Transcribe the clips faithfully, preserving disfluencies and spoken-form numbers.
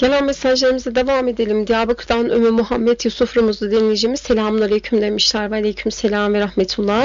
Gelen mesajlarımıza devam edelim. Diyarbakır'dan Ömür Muhammed Yusuf Rumuzlu dinleyicimiz selamun aleyküm demişler. Ve aleyküm selam ve rahmetullah.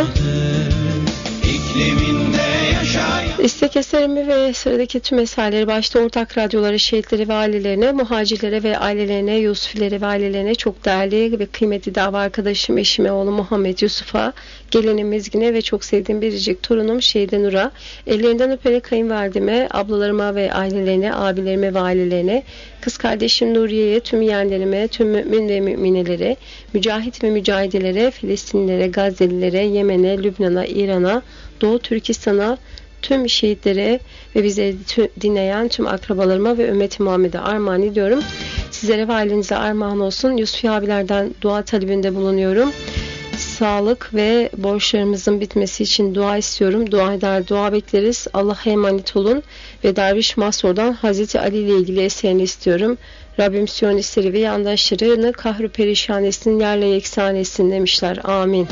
İstek eserimi ve sıradaki tüm eserleri başta ortak radyoları, şehitleri ve ailelerine, muhacirlere ve ailelerine, Yusufilere ve ailelerine, çok değerli ve kıymetli dava arkadaşım, eşime, oğlum Muhammed Yusuf'a, gelinim Mezgin'e ve çok sevdiğim biricik torunum Şehide Nur'a, ellerinden öperek kayınvalideme, ablalarıma ve ailelerine, abilerime ve ailelerine, kız kardeşim Nuriye'ye, tüm yeğenlerime, tüm mümin ve müminelere, mücahit ve mücahidelere, Filistinlilere, Gazze'lilere, Yemen'e, Lübnan'a, İran'a, Doğu Türkistan'a, tüm şehitlere ve bizi dinleyen tüm akrabalarıma ve ümmeti Muhammed'e armağan ediyorum. Sizlere ve ailenize armağan olsun. Yusuf abilerden dua talebinde bulunuyorum. Sağlık ve borçlarımızın bitmesi için dua istiyorum. Dua eder, dua bekleriz. Allah'a emanet olun. Ve Derviş Mahsur'dan Hazreti Ali ile ilgili eserini istiyorum. Rabbim Siyonistleri ve yandaşlarını kahru perişanesinin yerle yeksan etsin demişler. Amin.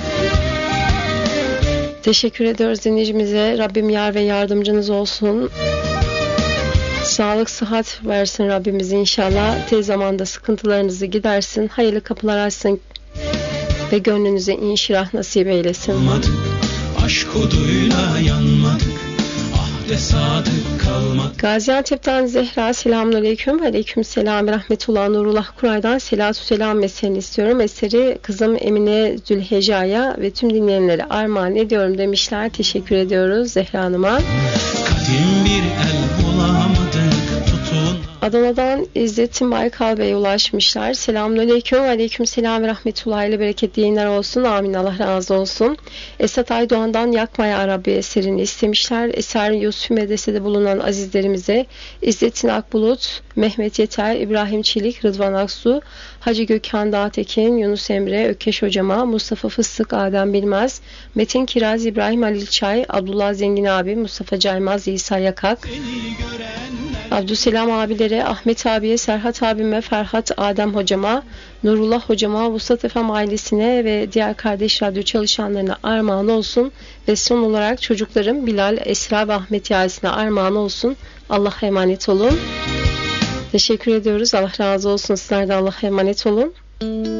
Teşekkür ediyoruz dinleyicimize. Rabbim yar ve yardımcınız olsun. Sağlık, sıhhat versin Rabbimiz inşallah. Tez zamanda sıkıntılarınızı gidersin. Hayırlı kapılar açsın ve gönlünüze inşirah nasip eylesin. Yanmadık, aşk oduyla yanmadık, ahde sadık kalmak. Gaziantep'ten Zehra selamünaleyküm ve aleyküm selam rahmetullah Nurullah Kuray'dan selatü selam meselini istiyorum. Eseri kızım Emine Zülheca'ya ve tüm dinleyenlere armağan ediyorum demişler. Teşekkür ediyoruz Zehra Hanım'a. Kadim bir el bulamadık tutun. Adana'dan İzzettin Baykal Bey'e ulaşmışlar. Selamünaleyküm ve aleyküm selam ve rahmetullah ile bereketli yayınlar olsun. Amin. Allah razı olsun. Esat Aydoğan'dan Yakma Ya Rabbi eserini istemişler. Eser Yusuf Medrese'de bulunan azizlerimize İzzettin Akbulut, Mehmet Yeter, İbrahim Çelik, Rıdvan Aksu, Hacı Gökhan Dağtekin, Yunus Emre, Ökeş Hocama, Mustafa Fıstık, Adem Bilmez, Metin Kiraz, İbrahim Halil Çay, Abdullah Zengin abi, Mustafa Caymaz, İsa Yakak, Abdüselam abilere, Ahmet abiye, Serhat abime, Ferhat Adem hocama, Nurullah hocama, Vuslat Efem ailesine ve diğer kardeş radyo çalışanlarına armağan olsun. Ve son olarak çocuklarım Bilal, Esra ve Ahmet ailesine armağan olsun. Allah'a emanet olun. Teşekkür ediyoruz. Allah razı olsun. Sizler de Allah'a emanet olun.